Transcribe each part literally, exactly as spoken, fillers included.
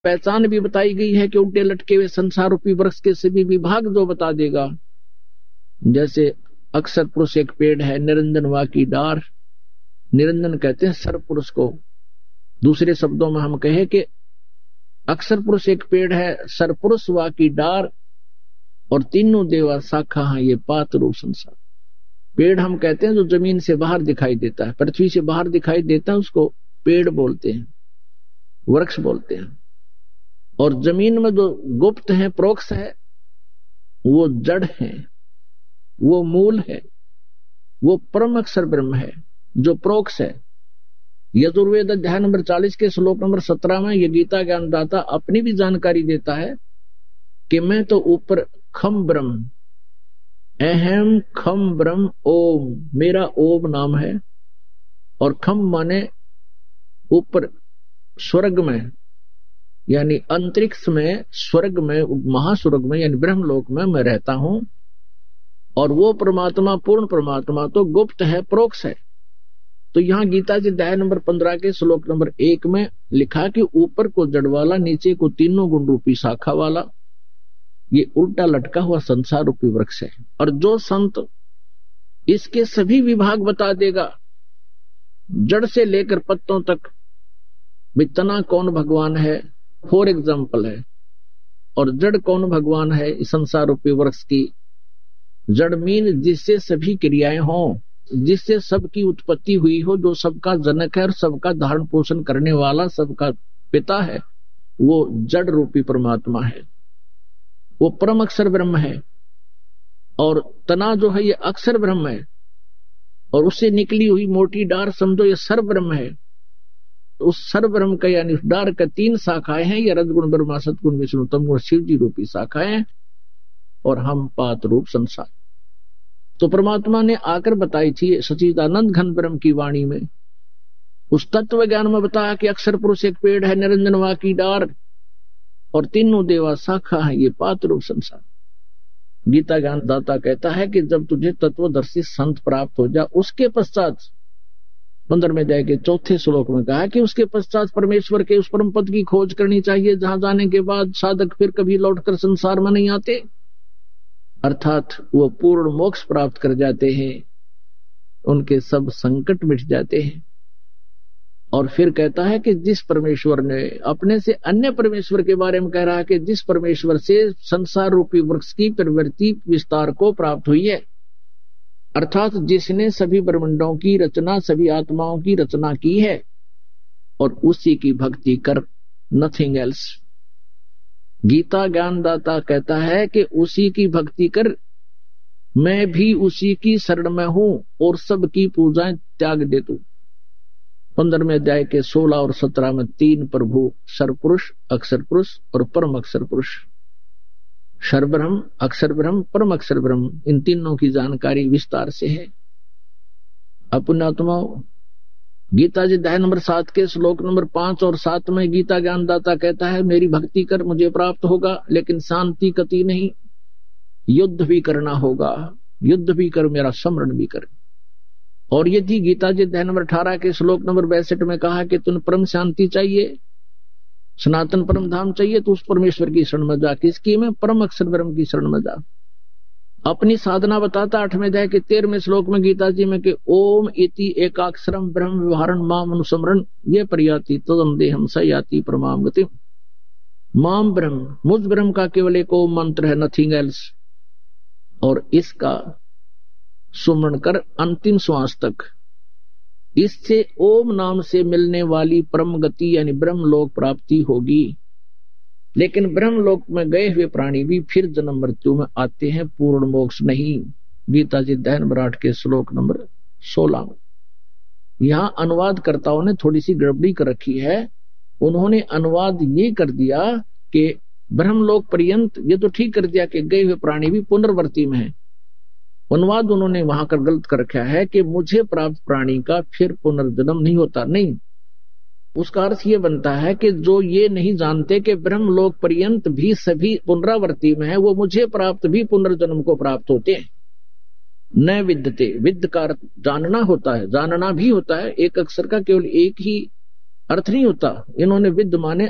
पहचान भी बताई गई है कि उल्टे लटके हुए संसार रूपी वृक्ष के सभी विभाग जो बता देगा। जैसे अक्षर पुरुष एक पेड़ है, निरंजन वा की डार, निरंजन कहते हैं सर्व पुरुष को। दूसरे शब्दों में हम कहें कि अक्षर पुरुष एक पेड़ है, सरपुरुष वा की डार, और तीनों देवा शाखा हैं ये पात रूप संसार। पेड़ हम कहते हैं जो जमीन से बाहर दिखाई देता है, पृथ्वी से बाहर दिखाई देता है, उसको पेड़ बोलते हैं, वृक्ष बोलते हैं। और जमीन में जो गुप्त है, प्रोक्ष है, वो जड़ है, वो मूल है, वो परम अक्षर ब्रह्म है जो प्रोक्ष है। यजुर्वेद अध्याय नंबर चालीस के श्लोक नंबर सत्रह में ये गीता ज्ञानदाता अपनी भी जानकारी देता है कि मैं तो ऊपर खम ब्रह्म, अहम खम ब्रह्म ओम, मेरा ओम नाम है। और खम माने ऊपर स्वर्ग में, यानी अंतरिक्ष में, स्वर्ग में, महास्वर्ग में, यानी ब्रह्मलोक में मैं रहता हूं। और वो परमात्मा, पूर्ण परमात्मा तो गुप्त है, प्रोक्ष है। तो यहां गीता जी अध्याय नंबर पंद्रह के श्लोक नंबर एक में लिखा कि ऊपर को जड़ वाला, नीचे को तीनों गुण रूपी शाखा वाला, ये उल्टा लटका हुआ संसार रूपी वृक्ष है। और जो संत इसके सभी विभाग बता देगा, जड़ से लेकर पत्तों तक, तना कौन भगवान है फॉर एग्जाम्पल है, और जड़ कौन भगवान है इस संसार रूपी वृक्ष की। जड़ मीन जिससे सभी क्रियाएं हों, जिससे सबकी उत्पत्ति हुई हो, जो सबका जनक है और सबका धारण पोषण करने वाला, सबका पिता है, वो जड़ रूपी परमात्मा है, वो परम अक्षर ब्रह्म है। और तना जो है ये अक्षर ब्रह्म है, और उससे निकली हुई मोटी डार समझो ये सर्व ब्रह्म है। तो उस सर्व ब्रह्म का यानी उस डार का तीन शाखाएं हैं, ये रजगुण ब्रह्मा, सतगुण विष्णु, तमगुण शिव जी रूपी शाखाएं, और हम पात रूप संसार। तो परमात्मा ने आकर बताई थी सच्चिदानंद घन ब्रह्म की वाणी में, उस तत्व ज्ञान में बताया कि अक्षर पुरुष एक पेड़ है, निरंजन वा की डार, और तीनों देवा शाखा है ये पात रूप संसार। गीता ज्ञान दाता कहता है कि जब तुझे तत्वदर्शी संत प्राप्त हो जा, उसके पश्चात पंद्रहवें अध्याय के चौथे श्लोक में कहा कि उसके पश्चात परमेश्वर के उस परम पद की खोज करनी चाहिए, जहां जाने के बाद साधक फिर कभी लौटकर संसार में नहीं आते, अर्थात वो पूर्ण मोक्ष प्राप्त कर जाते हैं, उनके सब संकट मिट जाते हैं। और फिर कहता है कि जिस परमेश्वर ने अपने से अन्य परमेश्वर के बारे में कह रहा है कि जिस परमेश्वर से संसार रूपी वृक्ष की प्रवृत्ति विस्तार को प्राप्त हुई है, अर्थात जिसने सभी ब्रह्मांडों की रचना, सभी आत्माओं की रचना की है, और उसी की भक्ति कर, नथिंग एल्स। गीता ज्ञानदाता कहता है कि उसी की भक्ति कर, मैं भी उसी की शरण में हूं, और सबकी पूजाएं त्याग दे तू। पंद्रहवें अध्याय के सोलह और सत्रह में तीन प्रभु, सरपुरुष, अक्षर पुरुष और परम अक्षर पुरुष, सर्वब्रह्म, अक्षर ब्रह्म, परम अक्षर ब्रह्म, इन तीनों की जानकारी विस्तार से है। पुण्यात्माओं, गीता जी अध्याय नंबर सात के श्लोक नंबर पांच और सात में गीता ज्ञानदाता कहता है मेरी भक्ति कर, मुझे प्राप्त होगा, लेकिन शांति कति नहीं, युद्ध भी करना होगा, युद्ध भी कर, मेरा स्मरण भी कर। और यदि गीता जी अध्याय नंबर अठारह के श्लोक नंबर बैसठ में कहा कि तुम परम शांति चाहिए, सनातन परम धाम चाहिए, तो उस परमेश्वर की शरण में जा। किसकी में? परम अक्षर ब्रह्म की शरण में जा। अपनी साधना बताता आठवें अध्याय के तेरहवें श्लोक में गीता जी में कि ओम इति एकाक्षरम ब्रह्म व्यवहारण माम अनुसमरण ये प्रयाति तदम देहम स याति परमाम गति। माम ब्रह्म, मुझ ब्रह्म का केवल एक ओम मंत्र है, नथिंग एल्स, और इसका सुमरण कर अंतिम श्वास तक। इससे ओम नाम से मिलने वाली परम गति यानी ब्रह्मलोक प्राप्ति होगी। लेकिन ब्रह्मलोक में गए हुए प्राणी भी फिर जन्म मृत्यु में आते हैं, पूर्ण मोक्ष नहीं। गीता जी अध्याय नंबर आठ के श्लोक नंबर सोलह में यहां अनुवादकर्ताओं ने थोड़ी सी गड़बड़ी कर रखी है। उन्होंने अनुवाद ये कर दिया कि ब्रह्मलोक पर्यंत, ये तो ठीक कर दिया कि गए हुए प्राणी भी पुनर्वर्ती में है। अनुवाद उन्होंने वहां कर गलत कर रखा है कि मुझे प्राप्त प्राणी का फिर पुनर्जन्म नहीं होता। नहीं, उसका अर्थ ये बनता है कि जो ये नहीं जानते कि ब्रह्मलोक पर्यंत भी सभी पुनरावर्ती में है, वो मुझे प्राप्त भी पुनर्जन्म को प्राप्त होते हैं। न विद्यते, विद्य का अर्थ जानना होता है, जानना भी होता है। एक अक्षर का केवल एक ही अर्थ नहीं होता। इन्होंने विद्य माने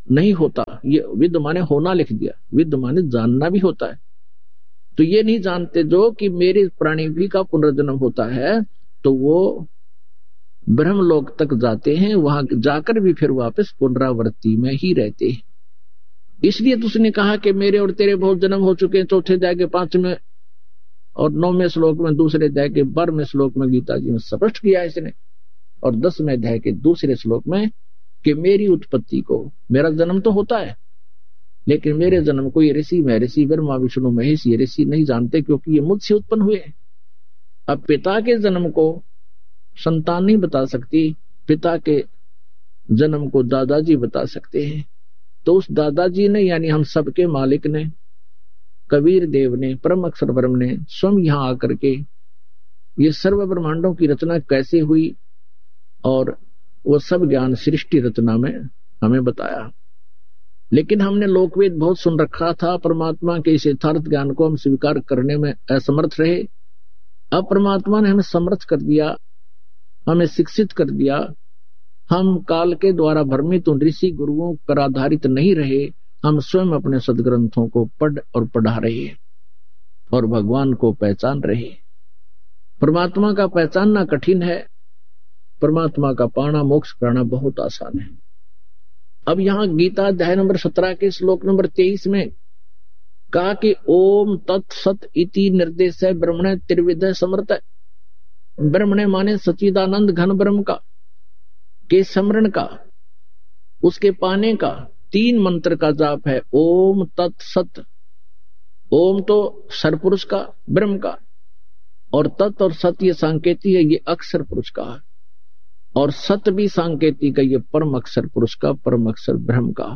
नहीं होता। ये विद माने होना लिख दिया, विद माने जानना भी होता है। तो ये नहीं जानते जो कि मेरे प्राणी भी का पुनर्जन्म होता है, तो वो ब्रह्मलोक तक जाते हैं, वहां जाकर भी फिर वापस पुनरावृत्ति में ही रहते हैं। इसलिए तो उसने कहा कि मेरे और तेरे बहुत जन्म हो चुके हैं, चौथे अध्याय के पांचवें और नौवें श्लोक में, दूसरे अध्याय के बारहवें श्लोक में गीता जी में स्पष्ट किया है इसने, और दसवें अध्याय के दूसरे श्लोक में कि मेरी उत्पत्ति को, मेरा जन्म तो होता है लेकिन मेरे जन्म को ये ऋषि महर्षि ब्रह्मा विष्णु महेश ये ऋषि नहीं जानते, क्योंकि ये मुझसे उत्पन्न हुए हैं। अब पिता के जन्म को संतान नहीं बता सकती, पिता के जन्म को दादाजी बता सकते हैं। तो उस दादाजी ने, यानी हम सबके मालिक ने, कबीर देव ने, परम अक्षर ब्रह्म ने स्वयं यहां आकर के ये सर्व ब्रह्मांडों की रचना कैसे हुई और वो सब ज्ञान सृष्टि रचना में हमें बताया। लेकिन हमने लोकवेद बहुत सुन रखा था, परमात्मा के इस यथार्थ ज्ञान को हम स्वीकार करने में असमर्थ रहे। अब परमात्मा ने हमें समर्थ कर दिया, हमें शिक्षित कर दिया। हम काल के द्वारा भ्रमित उन ऋषि गुरुओं पर आधारित नहीं रहे, हम स्वयं अपने सदग्रंथों को पढ़ और पढ़ा रहे और भगवान को पहचान रहे। परमात्मा का पहचानना कठिन है, परमात्मा का पाना मोक्ष करना बहुत आसान है। अब यहां गीता अध्याय नंबर सत्रह के श्लोक नंबर तेईस में कहा कि ओम तत्सत इति निर्देश है ब्रह्मणे त्रिविध समर्थ। ब्रह्मणे माने सच्चिदानंद घन ब्रह्म का, के स्मरण का, उसके पाने का तीन मंत्र का जाप है ओम तत्सत। ओम तो सरपुरुष का, ब्रह्म का, और तत् और सत ये सांकेती है, ये अक्षर पुरुष का है, और सत भी सांकेती का, ये परम अक्षर पुरुष का, परम अक्षर ब्रह्म का।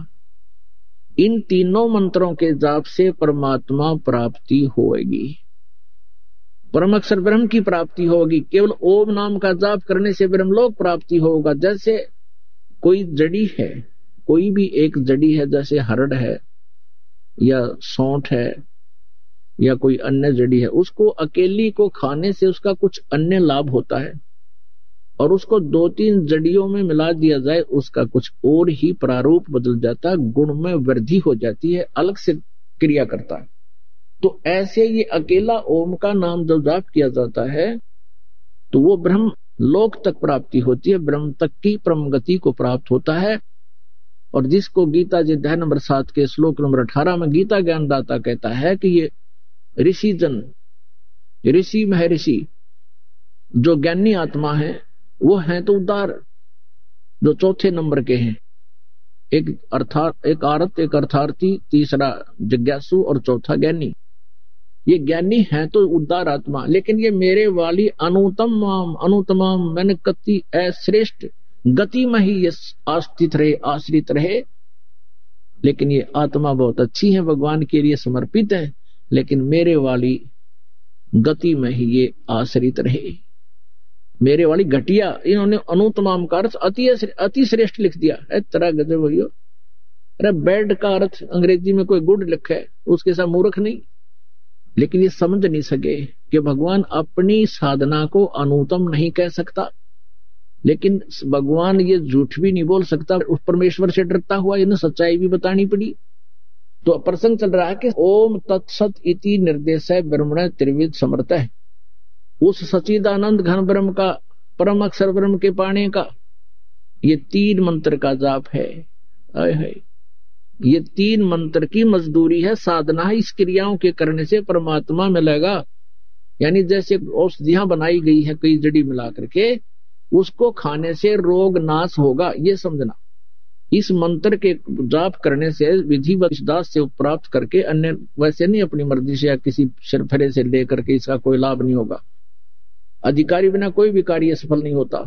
इन तीनों मंत्रों के जाप से परमात्मा प्राप्ति होगी, परम अक्षर ब्रह्म की प्राप्ति होगी। केवल ओम नाम का जाप करने से ब्रह्मलोक प्राप्ति होगा। जैसे कोई जड़ी है, कोई भी एक जड़ी है, जैसे हरड़ है या सौंठ है या कोई अन्य जड़ी है, उसको अकेली को खाने से उसका कुछ अन्य लाभ होता है, और उसको दो तीन जड़ियों में मिला दिया जाए उसका कुछ और ही प्रारूप बदल जाता है, गुण में वृद्धि हो जाती है, अलग से क्रिया करता है। तो ऐसे ये अकेला ओम का नाम जब जाप किया जाता है तो वो ब्रह्म लोक तक प्राप्ति होती है, ब्रह्म तक की परम गति को प्राप्त होता है। और जिसको गीता जी अध्याय नंबर सात के श्लोक नंबर अठारह में गीता ज्ञानदाता कहता है कि ये ऋषि जन, ऋषि महर्षि जो ज्ञानी आत्मा है वो हैं तो उदार, जो चौथे नंबर के हैं, एक अर्थात एक आरत, एक अर्थार्थी, तीसरा जिज्ञासु और चौथा ज्ञानी। ये ज्ञानी है तो उदार आत्मा, लेकिन ये मेरे वाली अनुतम अनुतमाम मैंने कति श्रेष्ठ गति में ही ये आस्थित रहे, आश्रित रहे। लेकिन ये आत्मा बहुत अच्छी है, भगवान के लिए समर्पित है, लेकिन मेरे वाली गति में ही ये आश्रित रहे। मेरे वाली घटिया, इन्होंने अनुतमाम का अर्थ अति अति श्रेष्ठ लिख दिया है। तरह गजब भैया, अरे बैड का अर्थ अंग्रेजी में कोई गुड लिखा है, उसके साथ मूर्ख नहीं। लेकिन ये समझ नहीं सके कि भगवान अपनी साधना को अनुतम नहीं कह सकता, लेकिन भगवान ये झूठ भी नहीं बोल सकता। उस परमेश्वर से डरता हुआ इन्हें सच्चाई भी बतानी पड़ी। तो प्रसंग चल रहा है कि ओम तत्सत इति निर्देश है ब्रह्मण त्रिविध समर्थ है, उस सच्चिदानंद घन ब्रह्म का, परम अक्षर ब्रह्म के पाने का ये तीन मंत्र का जाप है। आए है ये तीन मंत्र की मजदूरी है, साधना है। इस क्रियाओं के करने से परमात्मा मिलेगा। यानी जैसे औषधियां बनाई गई है कई जड़ी मिला करके, उसको खाने से रोग नाश होगा, ये समझना। इस मंत्र के जाप करने से विधि विश्वास से प्राप्त करके, अन्य वैसे नहीं अपनी मर्जी से या किसी सिरफरे से लेकर के इसका कोई लाभ नहीं होगा। अधिकारी बिना कोई भी कार्य सफल नहीं होता।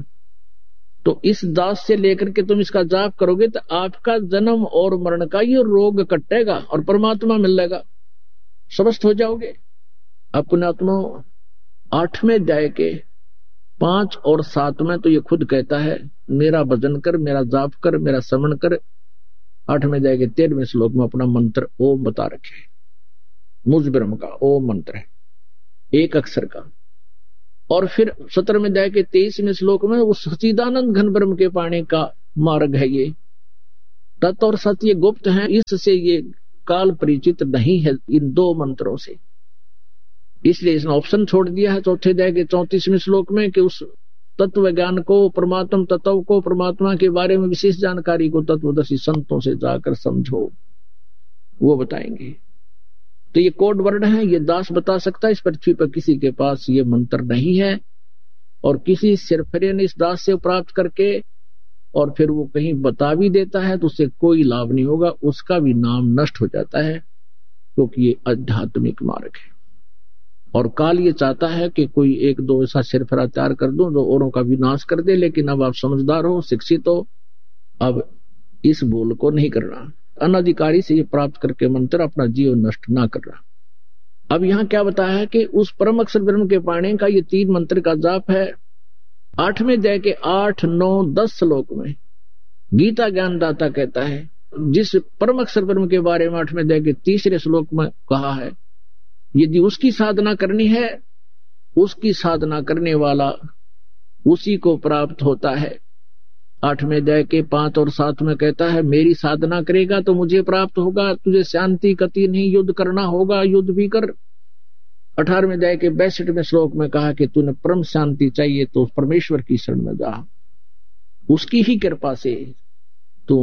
तो इस दास से लेकर के तुम इसका जाप करोगे तो आपका जन्म और मरण का ये रोग कटेगा और परमात्मा मिल जाएगा, स्वस्थ हो जाओगे। अपने आत्मा आठवें अध्याय के पांच और सात में तो ये खुद कहता है मेरा भजन कर, मेरा जाप कर, मेरा स्मरण कर। आठवें अध्याय के तेरहवें श्लोक में अपना मंत्र ओम बता रखे, मुझ ब्रह्म का ओम मंत्र है, एक अक्षर का। और फिर सत्रहवें अध्याय के तेईसवें श्लोक में उस सच्चिदानंद घन ब्रह्म के पाने का मार्ग है ये। तत् और सत ये गुप्त हैं, इससे ये काल परिचित नहीं है इन दो मंत्रों से। इसलिए इसने ऑप्शन छोड़ दिया है चौथे अध्याय के चौंतीसवें श्लोक में कि उस तत्व ज्ञान को, परमात्म तत्व को, परमात्मा के बारे में विशेष जानकारी को तत्वदर्शी संतों से जाकर समझो, वो बताएंगे। तो ये कोड वर्ड है, ये दास बता सकता है। इस पृथ्वी पर किसी के पास ये मंत्र नहीं है, और किसी सिरफरे ने इस दास से प्राप्त करके और फिर वो कहीं बता भी देता है तो उससे कोई लाभ नहीं होगा, उसका भी नाम नष्ट हो जाता है, क्योंकि ये आध्यात्मिक मार्ग है। और काल ये चाहता है कि कोई एक दो ऐसा सिरफरा तैयार कर दो जो औरों का विनाश कर दे, लेकिन अब आप समझदार हो, शिक्षित हो, अब इस भूल को नहीं करना। अनधिकारी से ये प्राप्त करके मंत्र अपना जीवन नष्ट ना करना। अब यहाँ क्या बताया है कि उस परम अक्षर ब्रह्म के पाने का ये तीन मंत्र का जाप है। आठवें अध्याय के आठ नौ दस श्लोक में गीता ज्ञानदाता कहता है, जिस परम अक्षर ब्रह्म के बारे में आठवें अध्याय के तीसरे श्लोक में कहा है, यदि उसकी साधना करनी है, उसकी साधना करने वाला उसी को प्राप्त होता है। आठवें अध्याय के पांच और सात में कहता है, मेरी साधना करेगा तो मुझे प्राप्त होगा, तुझे शांति कति नहीं, युद्ध करना होगा, युद्ध भी कर। अठारहवें अध्याय के बैसठवें श्लोक में कहा कि तूने परम शांति चाहिए तो परमेश्वर की शरण में जा, उसकी ही कृपा से तू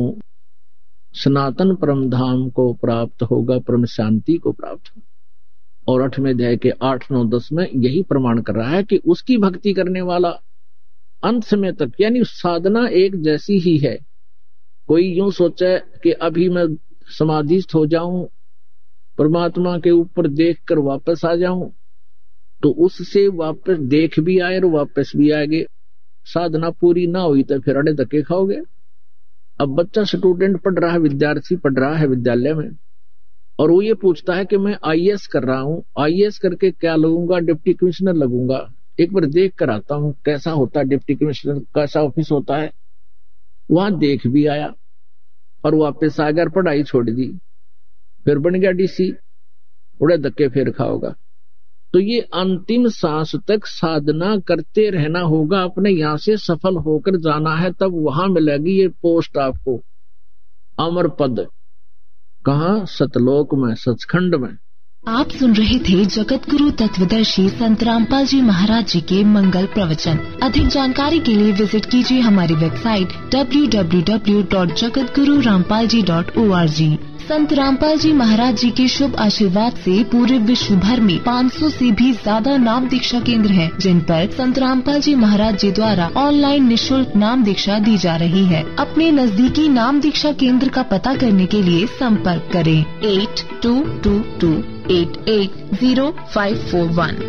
सनातन परम धाम को प्राप्त होगा, परम शांति को प्राप्त होगा। और आठवें अध्याय के आठ नौ दस में यही प्रमाण कर रहा है कि उसकी भक्ति करने वाला अंत समय तक, यानी साधना एक जैसी ही है। कोई यूं सोचे कि अभी मैं समाधिस्थ हो जाऊं, परमात्मा के ऊपर देखकर वापस आ जाऊं, तो उससे वापस देख भी आए और वापस भी आएंगे। साधना पूरी ना हुई तो फिर अड़े धक्के खाओगे। अब बच्चा स्टूडेंट पढ़ रहा है, विद्यार्थी पढ़ रहा है विद्यालय में, और वो ये पूछता है कि मैं आई ए एस कर रहा हूं, आई ए एस करके क्या लगूंगा, डिप्टी कमिश्नर लगूंगा, एक बार देख कर आता हूं कैसा होता है डिप्टी कमिश्नर, कैसा ऑफिस होता है। वहां देख भी आया और वापस आ गया, पढ़ाई छोड़ दी, फिर बन गया डी सी, उड़े धक्के फिर खाओगा। तो ये अंतिम सांस तक साधना करते रहना होगा, अपने यहां से सफल होकर जाना है, तब वहां मिलेगी ये पोस्ट आपको, अमर पद। कहां? सतलोक में, सचखंड में। आप सुन रहे थे जगत गुरु तत्वदर्शी संत रामपाल जी महाराज जी के मंगल प्रवचन। अधिक जानकारी के लिए विजिट कीजिए हमारी website W W W dot Jagat Guru Rampal ji dot O R G. संत रामपाल जी महाराज जी के शुभ आशीर्वाद से पूरे विश्व भर में पाँच सौ से भी ज्यादा नाम दीक्षा केंद्र हैं, जिन पर संत रामपाल जी महाराज जी द्वारा ऑनलाइन निशुल्क नाम दीक्षा दी जा रही है। अपने नजदीकी नाम दीक्षा केंद्र का पता करने के लिए संपर्क करें eight to to to eight eight zero five four one.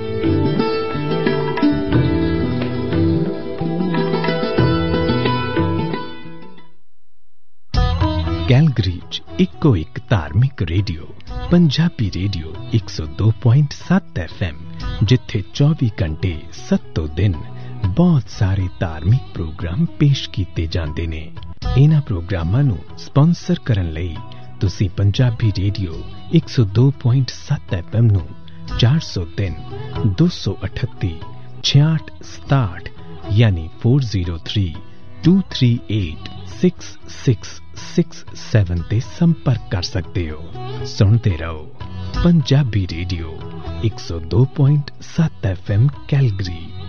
कैलगरीज इक्को एक धार्मिक रेडियो, पंजाबी रेडियो एक सौ दो पॉइंट सत्त एफ एम, जिथे चौबी घंटे सत्तों दिन बहुत सारे धार्मिक प्रोग्राम पेश किए जाते ने। इन्हां प्रोग्रामां नूं स्पॉन्सर करन लई तुसी पंजाबी रेडियो एक सौ दो पॉइंट सत्त एफ एम नूं चार सौ तीन दो सौ अठत्ती छियाठ सताठ यानी four zero three to three eight six six six seven ते संपर्क कर सकते हो। सुनते रहो पंजाबी रेडियो एक सौ दो पॉइंट सत्त एफ एम कैलगरी।